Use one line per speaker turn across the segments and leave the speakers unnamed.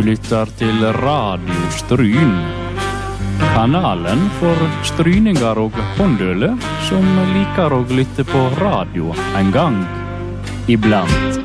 lytter til Radio Stryn. Kanalen for stryninger og håndøle som liker å lytte på radio en gang iblant.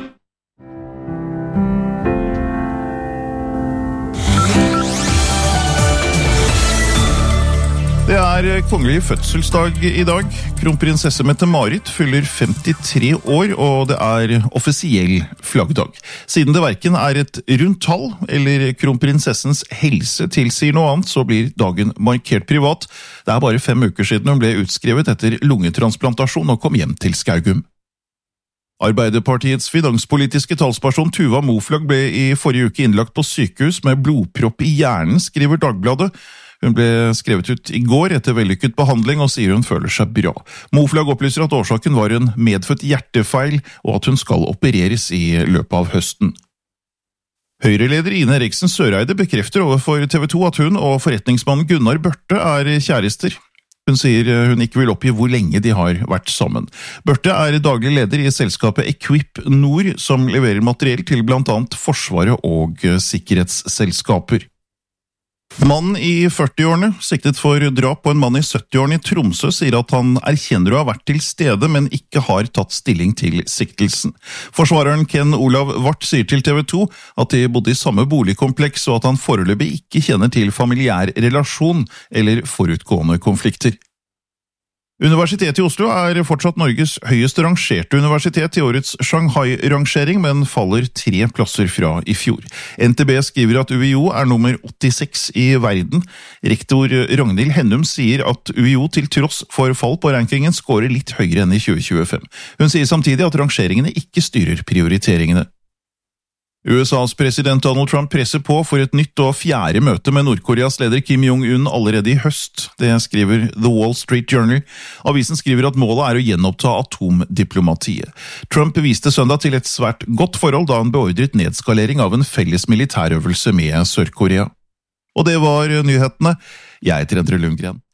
Det er kongelig fødselsdag i dag. Kronprinsesse Mette-Marit fyller 53 år, og det er offisiell flaggdag. Siden det hverken er et rundt tall eller kronprinsessens helse tilsier noe annet, så blir dagen markert privat. Det er bare 5 uker siden hun ble utskrevet etter lungetransplantasjon og kom hjem til Skaugum. Arbeiderpartiets finanspolitiske talsperson Tuva Moflag ble i forrige uke innlagt på sykehus med blodpropp i hjernen, skriver Dagbladet. Hun ble skrevet ut i går etter vellykket behandling og sier hun føler seg bra. Moflag opplyser at årsaken var en medfødt hjertefeil og at hun skal opereres i løpet av høsten. Høyreleder Ine Eriksen Søreide bekrefter overfor TV 2 at hun og forretningsmannen Gunnar Børte er kjærester. Hun sier hun ikke vil oppgi hvor lenge de har vært sammen. Børte er daglig leder i selskapet Equip Nord, som leverer materiell til blant annet Forsvaret og sikkerhetsselskaper. Mannen i 40-årene, siktet for drap på en mann i 70-årene i Tromsø, sier at han erkjenner å ha vært til stede, men ikke har tatt stilling til siktelsen. Forsvareren Ken Olav Vart sier til TV 2 at de bodde i samme boligkompleks, og at han foreløpig ikke kjenner til familiær relasjon eller forutgående konflikter. Universitetet i Oslo er fortsatt Norges høyest rangerte universitet i årets Shanghai-rangering, men faller 3 plasser fra i fjor. NTB skriver at UiO er nummer 86 i verden. Rektor Ragnhild Hennum sier at UiO til tross for fall på rankingen scorer litt høyere enn i 2025. Hun sier samtidig at rangeringene ikke styrer prioriteringene. USAs president Donald Trump presser på for et nytt og 4. møte med Nordkoreas leder Kim Jong-un allerede i høst. Det skriver The Wall Street Journal. Avisen skriver at målet er å gjenoppta atomdiplomatiet. Trump viste søndag til et svært godt forhold da han beordret nedskalering av en felles militærøvelse med Sør-Korea. Og det var nyhetene. Jeg heter Endre Lundgren.